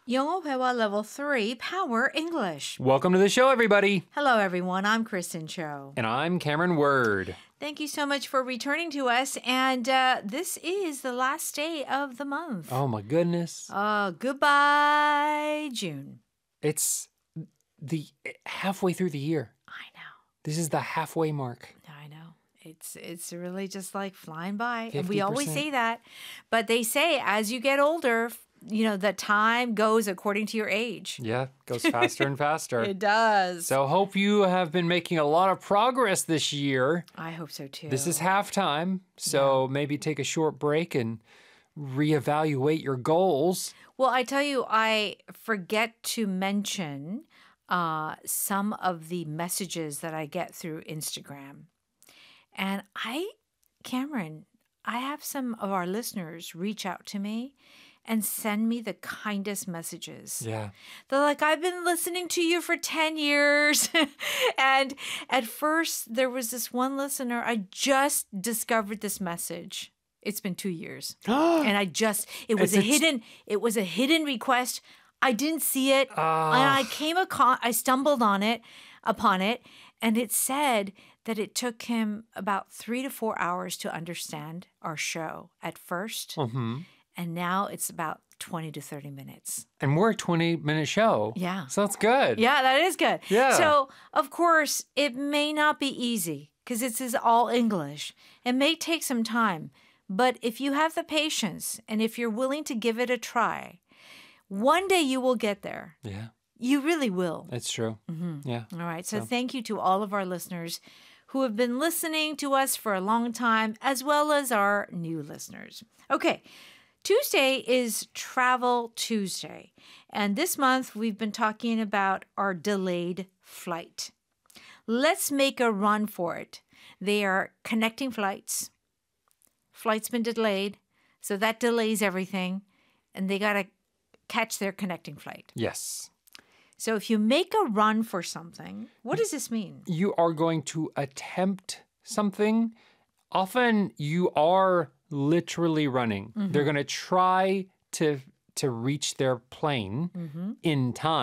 영어 회화 Level 3 Power English. Welcome to the show, everybody. Hello, everyone. I'm Kristen Cho. And I'm Cameron Word. Thank you so much for returning to us. And this is the last day of the month. Oh, my goodness. Goodbye, June. It's the halfway through the year. I know. This is the halfway mark. I know. It's really just like flying by. And we 50%. always say that. But they say as you get older, the time goes according to your age. Yeah, it goes faster and faster. It does. So hope you have been making a lot of progress this year. I hope so, too. This is halftime, so maybe take a short break and reevaluate your goals. Well, I tell you, I forget to mention some of the messages that I get through Instagram. And Cameron, I have some of our listeners reach out to me and send me the kindest messages. Yeah. They're like, I've been listening to you for 10 years. And at first, there was this one listener, I just discovered this message. It's been 2 years. And it was a hidden request. I didn't see it. And I stumbled upon it, and it said that it took him about 3 to 4 hours to understand our show at first. Mm-hmm. And now it's about 20 to 30 minutes. And we're a 20-minute show. Yeah. So that's good. Yeah, that is good. Yeah. So, of course, it may not be easy because this is all English. It may take some time. But if you have the patience and if you're willing to give it a try, one day you will get there. Yeah. You really will. It's true. Mm-hmm. Yeah. All right. So thank you to all of our listeners who have been listening to us for a long time, as well as our new listeners. Okay. Tuesday is Travel Tuesday. And this month we've been talking about our delayed flight. Let's make a run for it. They are connecting flights. Flight's been delayed, so that delays everything, and they got to catch their connecting flight. Yes. So if you make a run for something, what does this mean? You are going to attempt something. Often you are literally running. Mm-hmm. They're going to try to reach their plane in time.